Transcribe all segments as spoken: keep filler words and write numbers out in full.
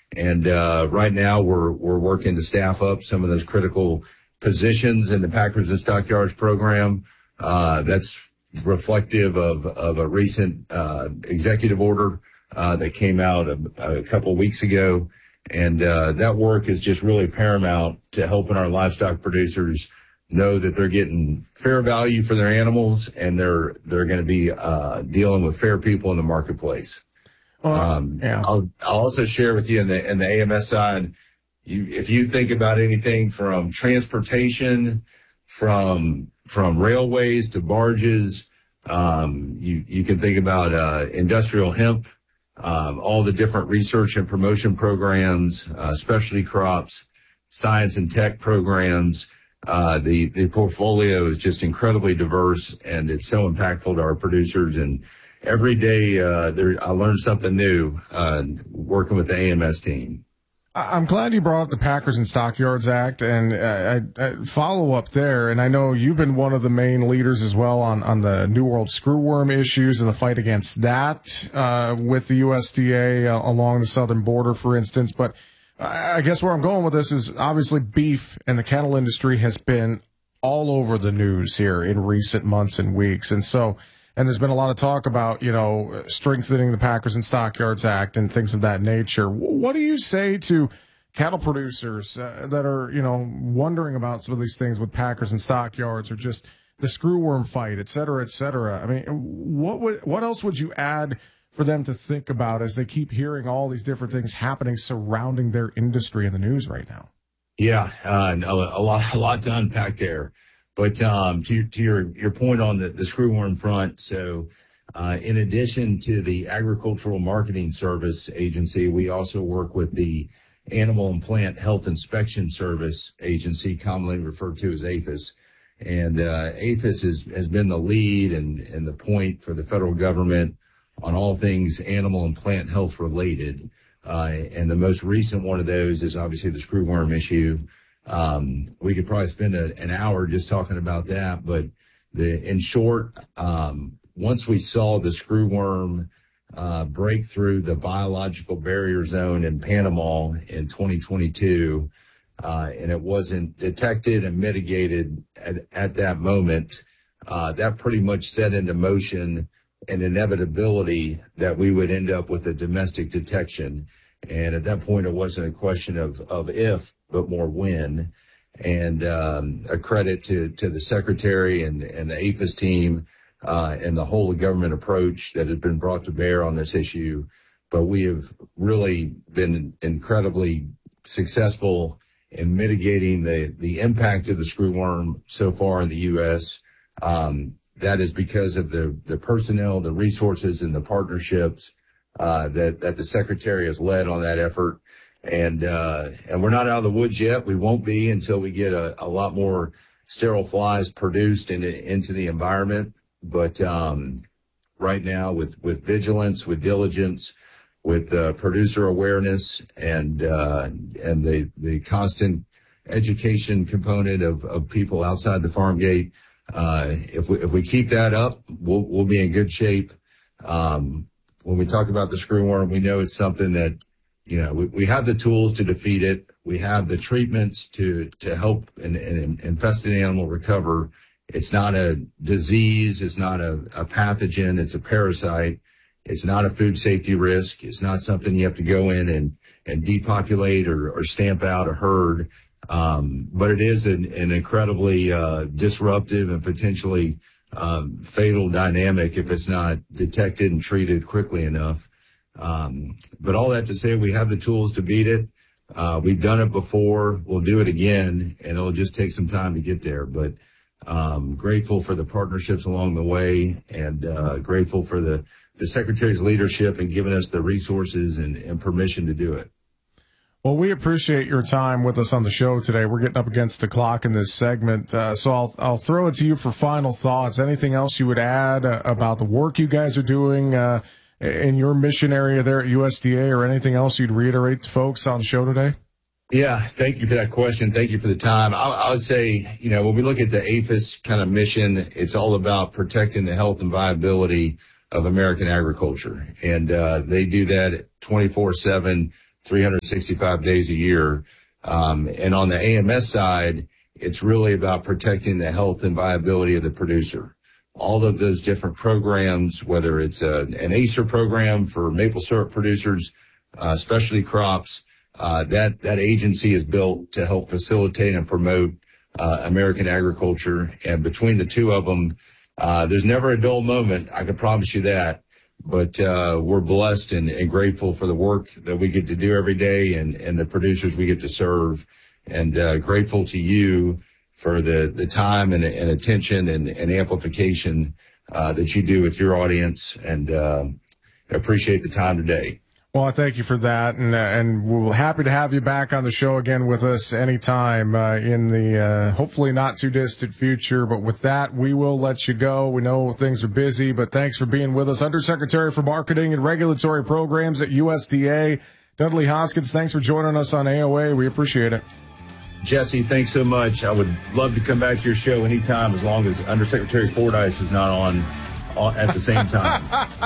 And uh, right now we're we're working to staff up some of those critical positions in the Packers and Stockyards program. Uh, that's reflective of, of a recent uh, executive order uh, that came out a, a couple of weeks ago. And uh, that work is just really paramount to helping our livestock producers know that they're getting fair value for their animals, and they're they're going to be uh, dealing with fair people in the marketplace. Well, um, yeah. I'll, I'll also share with you in the in the A M S side, you, if you think about anything from transportation, from from railways to barges, um, you you can think about uh, industrial hemp, um, all the different research and promotion programs, uh, specialty crops, science and tech programs. Uh, the, the portfolio is just incredibly diverse, and it's so impactful to our producers. And every day, uh, there, I learn something new, uh, working with the A M S team. I'm glad you brought up the Packers and Stockyards Act, and uh, I, I follow up there. And I know you've been one of the main leaders as well on, on the New World screwworm issues and the fight against that uh, with the U S D A uh, along the southern border, for instance. But I guess where I'm going with this is obviously beef and the cattle industry has been all over the news here in recent months and weeks. And so, and there's been a lot of talk about, you know, strengthening the Packers and Stockyards Act and things of that nature. What do you say to cattle producers uh, that are, you know, wondering about some of these things with Packers and Stockyards, or just the screwworm fight, et cetera, et cetera? I mean, what would, what else would you add for them to think about as they keep hearing all these different things happening surrounding their industry in the news right now? Yeah, uh, a, a lot, a lot to unpack there. But um, to, to your, your point on the, the screwworm front, so uh, in addition to the Agricultural Marketing Service Agency, we also work with the Animal and Plant Health Inspection Service Agency, commonly referred to as APHIS. And uh, APHIS is, has been the lead and, and the point for the federal government on all things animal and plant health related. Uh, and the most recent one of those is obviously the screwworm issue. Um, we could probably spend a, an hour just talking about that, but the, in short, um, once we saw the screwworm uh, break through the biological barrier zone in Panama in twenty twenty-two, uh, and it wasn't detected and mitigated at, at that moment, uh, that pretty much set into motion an inevitability that we would end up with a domestic detection. And at that point, it wasn't a question of, of if, but more when. And um, a credit to, to the secretary and, and the APHIS team uh, and the whole government approach that has been brought to bear on this issue. But we have really been incredibly successful in mitigating the, the impact of the screwworm so far in the U S. Um, That is because of the, the personnel, the resources, and the partnerships uh, that, that the secretary has led on that effort. And uh, and we're not out of the woods yet. We won't be until we get a, a lot more sterile flies produced in, into the environment. But um, right now, with, with vigilance, with diligence, with uh, producer awareness, and uh, and the, the constant education component of, of people outside the farm gate, Uh, if we, if we keep that up, we'll, we'll be in good shape. Um, when we talk about the screwworm, we know it's something that, you know, we, we have the tools to defeat it. We have the treatments to, to help an, an infested animal recover. It's not a disease. It's not a, a pathogen. It's a parasite. It's not a food safety risk. It's not something you have to go in and, and depopulate or, or stamp out a herd. Um, but it is an, an incredibly uh, disruptive and potentially um, fatal dynamic if it's not detected and treated quickly enough. Um, but all that to say, we have the tools to beat it. Uh, we've done it before. We'll do it again, and it'll just take some time to get there. But um, grateful for the partnerships along the way, and uh, grateful for the, the Secretary's leadership in giving us the resources and, and permission to do it. Well, we appreciate your time with us on the show today. We're getting up against the clock in this segment, uh, so I'll I'll throw it to you for final thoughts. Anything else you would add uh, about the work you guys are doing uh, in your mission area there at U S D A, or anything else you'd reiterate to folks on the show today? Yeah, thank you for that question. Thank you for the time. I, I would say, you know, when we look at the APHIS kind of mission, it's all about protecting the health and viability of American agriculture. And uh, they do that twenty-four seven three hundred sixty-five days a year. Um, and on the A M S side, it's really about protecting the health and viability of the producer. All of those different programs, whether it's a, an ACER program for maple syrup producers, uh, specialty crops, uh, that, that agency is built to help facilitate and promote uh, American agriculture. And between the two of them, uh, there's never a dull moment. I can promise you that. But uh, we're blessed and, and grateful for the work that we get to do every day and, and the producers we get to serve. And uh, grateful to you for the, the time and, and attention and, and amplification uh, that you do with your audience. And uh, I appreciate the time today. Well, I thank you for that, and uh, and we're happy to have you back on the show again with us anytime uh, in the uh, hopefully not too distant future. But with that, we will let you go. We know things are busy, but thanks for being with us. Undersecretary for Marketing and Regulatory Programs at U S D A, Dudley Hoskins, thanks for joining us on A O A. We appreciate it. Jesse, thanks so much. I would love to come back to your show anytime as long as Undersecretary Fordyce is not on at the same time.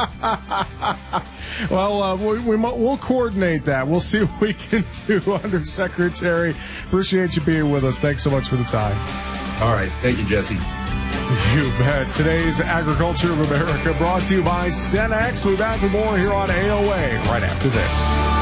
Well, uh, we, we, we'll coordinate that. We'll see what we can do, Undersecretary. Appreciate you being with us. Thanks so much for the time. All right. Thank you, Jesse. You bet. Today's Agriculture of America brought to you by Cenex. We'll be back with more here on A O A right after this.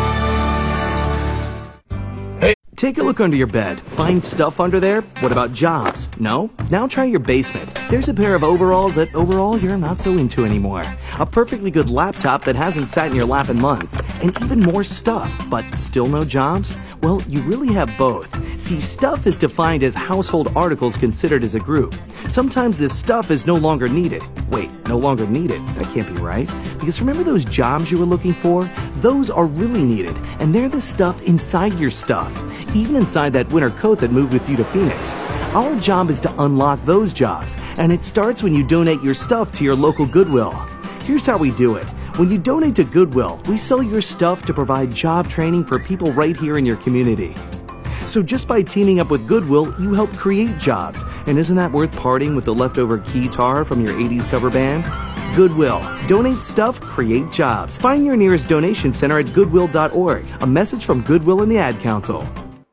Take a look under your bed. Find stuff under there? What about jobs? No? Now try your basement. There's a pair of overalls that overall you're not so into anymore. A perfectly good laptop that hasn't sat in your lap in months. And even more stuff, but still no jobs? Well, you really have both. See, stuff is defined as household articles considered as a group. Sometimes this stuff is no longer needed. Wait, no longer needed? That can't be right. Because remember those jobs you were looking for? Those are really needed, and they're the stuff inside your stuff. Even inside that winter coat that moved with you to Phoenix. Our job is to unlock those jobs, and it starts when you donate your stuff to your local Goodwill. Here's how we do it. When you donate to Goodwill, we sell your stuff to provide job training for people right here in your community. So just by teaming up with Goodwill, you help create jobs. And isn't that worth parting with the leftover keytar from your eighties cover band? Goodwill. Donate stuff, create jobs. Find your nearest donation center at goodwill dot org. A message from Goodwill and the Ad Council.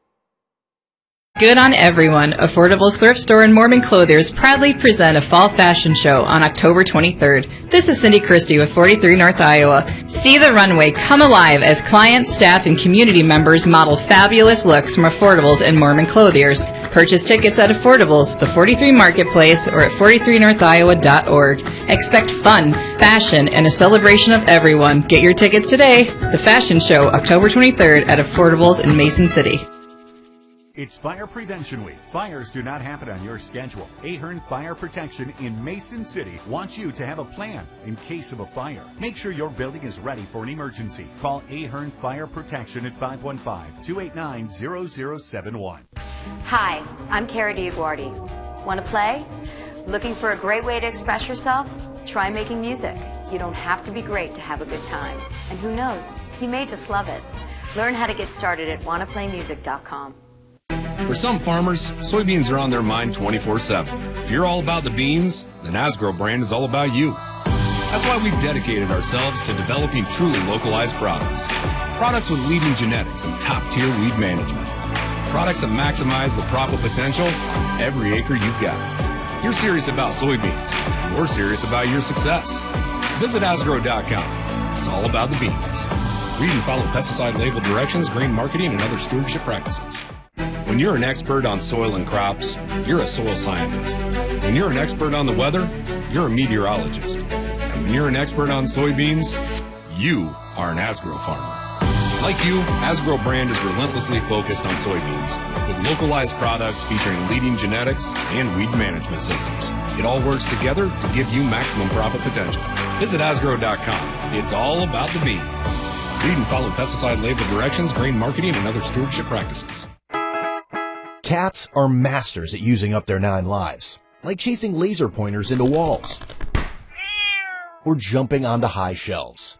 Good on everyone. Affordable's Thrift Store and Mormon Clothiers proudly present a fall fashion show on October twenty-third. This is Cindy Christie with forty-three North Iowa. See the runway come alive as clients, staff, and community members model fabulous looks from Affordables and Mormon Clothiers. Purchase tickets at Affordables, the forty-three Marketplace, or at forty-three north iowa dot org. Expect fun, fashion, and a celebration of everyone. Get your tickets today. The fashion show, October twenty-third at Affordables in Mason City. It's Fire Prevention Week. Fires do not happen on your schedule. Ahern Fire Protection in Mason City wants you to have a plan in case of a fire. Make sure your building is ready for an emergency. Call Ahern Fire Protection at five one five, two eight nine, zero zero seven one. Hi, I'm Cara Diaguardi. Want to play? Looking for a great way to express yourself? Try making music. You don't have to be great to have a good time. And who knows, you may just love it. Learn how to get started at wanna play music dot com. For some farmers, soybeans are on their mind twenty-four seven. If you're all about the beans, then Asgrow brand is all about you. That's why we've dedicated ourselves to developing truly localized products. Products with leading genetics and top-tier weed management. Products that maximize the profit potential on every acre you've got. You're serious about soybeans. We're serious about your success. Visit Asgrow dot com. It's all about the beans. Read and follow pesticide label directions, grain marketing, and other stewardship practices. When you're an expert on soil and crops, you're a soil scientist. When you're an expert on the weather, you're a meteorologist. And when you're an expert on soybeans, you are an Asgrow farmer. Like you, Asgrow brand is relentlessly focused on soybeans, with localized products featuring leading genetics and weed management systems. It all works together to give you maximum profit potential. Visit Asgrow dot com. It's all about the beans. Read and follow pesticide label directions, grain marketing, and other stewardship practices. Cats are masters at using up their nine lives, like chasing laser pointers into walls or jumping onto high shelves.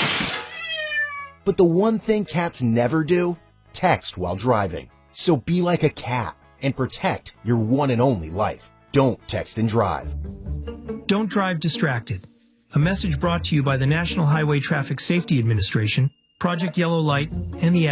But the one thing cats never do, text while driving. So be like a cat and protect your one and only life. Don't text and drive. Don't drive distracted. A message brought to you by the National Highway Traffic Safety Administration, Project Yellow Light, and the